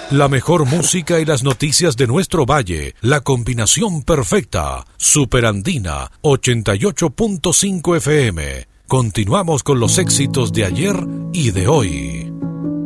La mejor música y las noticias de nuestro valle. La combinación perfecta. Superandina 88.5 FM. Continuamos con los éxitos de ayer y de hoy.